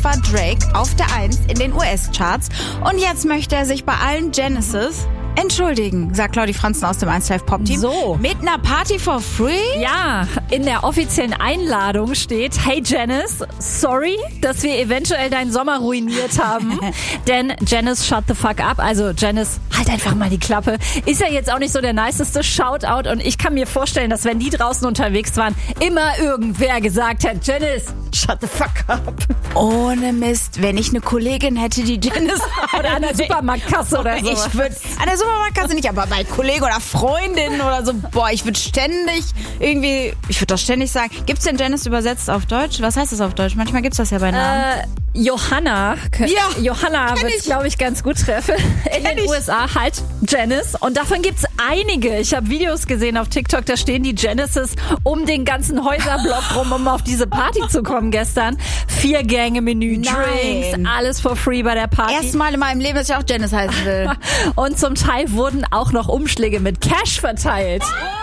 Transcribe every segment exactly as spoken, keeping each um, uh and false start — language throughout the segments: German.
war Drake auf der eins in den U S-Charts. Und jetzt möchte er sich bei allen Genesis entschuldigen, sagt Claudi Franzen aus dem eins Live Pop Team. So. Mit einer Party for free? Ja, in der offiziellen Einladung steht: Hey Janice, sorry, dass wir eventuell deinen Sommer ruiniert haben. Denn Janice shut the fuck up. Also Janice, halt einfach mal die Klappe. Ist ja jetzt auch nicht so der niceste Shoutout. Und ich kann mir vorstellen, dass wenn die draußen unterwegs waren, immer irgendwer gesagt hat: Janice, shut the fuck up. Ohne Mist, wenn ich eine Kollegin hätte, die Janice oder an der Supermarktkasse oder so. Ich würde an der Supermarktkasse nicht, aber bei Kollegen oder Freundinnen oder so, boah, ich würde ständig irgendwie, ich würde doch ständig sagen, gibt's denn Janice übersetzt auf Deutsch? Was heißt das auf Deutsch? Manchmal gibt's das ja bei Namen. Äh, Johanna. Ja, Johanna wird es, glaube ich, ganz gut treffen. In den ich. U S A halt Janice. Und davon gibt's einige. Ich habe Videos gesehen auf TikTok, da stehen die Janices um den ganzen Häuserblock rum, um auf diese Party zu kommen gestern. Vier Gänge Menü, Drinks, alles for free bei der Party. Erstmal in meinem Leben, dass ich auch Janice heißen will. Und zum Teil wurden auch noch Umschläge mit Cash verteilt.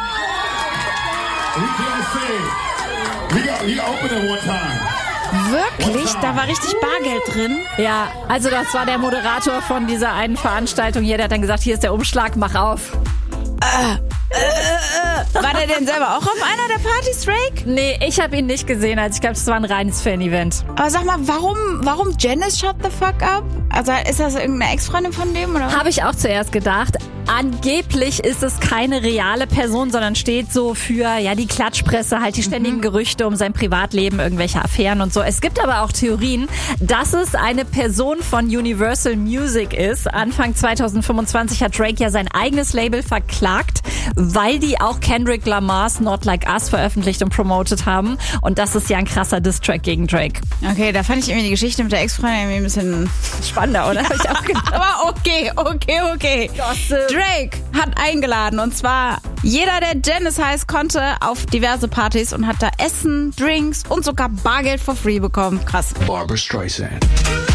Wirklich? Da war richtig Bargeld drin? Ja, also das war der Moderator von dieser einen Veranstaltung hier, der hat dann gesagt, hier ist der Umschlag, mach auf. Äh, äh, äh. War der denn selber auch auf einer der Partys, Drake? Nee, ich habe ihn nicht gesehen, also ich glaube, es war ein reines Fan-Event. Aber sag mal, warum, warum Janice shut the fuck up? Also ist das irgendeine Ex-Freundin von dem, oder? Habe ich auch zuerst gedacht. Angeblich ist es keine reale Person, sondern steht so für ja die Klatschpresse, halt die ständigen mhm. Gerüchte um sein Privatleben, irgendwelche Affären und so. Es gibt aber auch Theorien, dass es eine Person von Universal Music ist. Anfang zwanzig fünfundzwanzig hat Drake ja sein eigenes Label verklagt, weil die auch Kendrick Lamars Not Like Us veröffentlicht und promotet haben. Und das ist ja ein krasser Diss-Track gegen Drake. Okay, da fand ich irgendwie die Geschichte mit der Ex-Freundin irgendwie ein bisschen spannender, oder? Ja, hab ich auch gedacht. Aber okay, okay, okay. Gossip. Drake hat eingeladen und zwar jeder, der Janice heißt, konnte auf diverse Partys und hat da Essen, Drinks und sogar Bargeld for free bekommen. Krass. Barbra Streisand.